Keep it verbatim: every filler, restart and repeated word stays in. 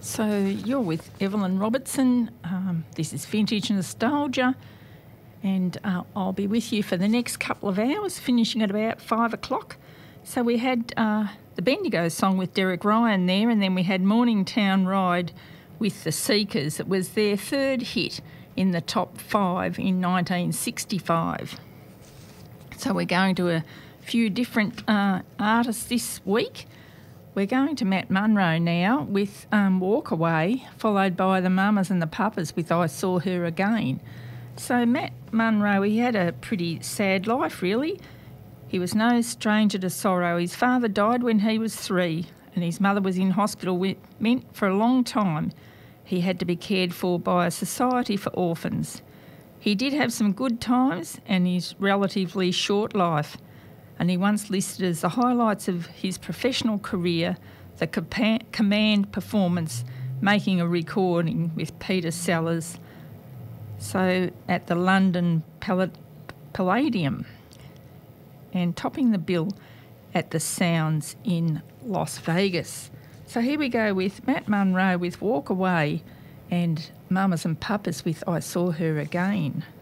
So you're with Evelyn Robertson. Um, this is Vintage Nostalgia, and uh, I'll be with you for the next couple of hours, finishing at about five o'clock. So we had uh, the Bendigo song with Derek Ryan there, and then we had Morningtown Ride with the Seekers. It was their third hit in the top five in nineteen sixty-five. So we're going to a few different uh, artists this week. We're going to Matt Munro now with um, Walk Away, followed by the Mamas and the Papas with I Saw Her Again. So Matt Munro, he had a pretty sad life, really. He was no stranger to sorrow. His father died when he was three, and his mother was in hospital, which meant for a long time he had to be cared for by a society for orphans. He did have some good times and his relatively short life, and he once listed as the highlights of his professional career the Command performance, making a recording with Peter Sellers, so at the London Palladium, and topping the bill at the Sounds in Las Vegas. So here we go with Matt Munro with Walk Away and Mamas and Papas with I Saw Her Again.